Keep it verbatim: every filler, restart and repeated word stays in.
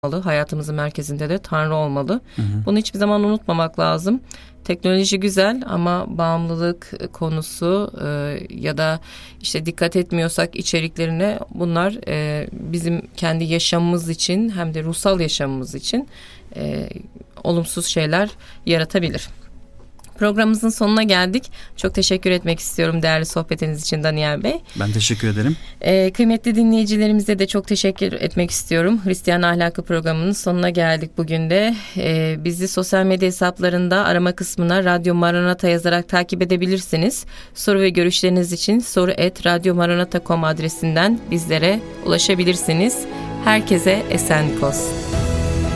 olmalı. Hayatımızın merkezinde de Tanrı olmalı. Hı hı. Bunu hiçbir zaman unutmamak lazım. Teknoloji güzel ama bağımlılık konusu e, ya da işte dikkat etmiyorsak içeriklerine, bunlar e, bizim kendi yaşamımız için hem de ruhsal yaşamımız için e, olumsuz şeyler yaratabilir. Programımızın sonuna geldik. Çok teşekkür etmek istiyorum değerli sohbetiniz için Daniel Bey. Ben teşekkür ederim. Ee, kıymetli dinleyicilerimize de çok teşekkür etmek istiyorum. Hristiyan Ahlakı programının sonuna geldik bugün de. Ee, bizi sosyal medya hesaplarında arama kısmına Radyo Maranata yazarak takip edebilirsiniz. Soru ve görüşleriniz için soru et radyomaranata nokta com adresinden bizlere ulaşabilirsiniz. Herkese esenlik olsun.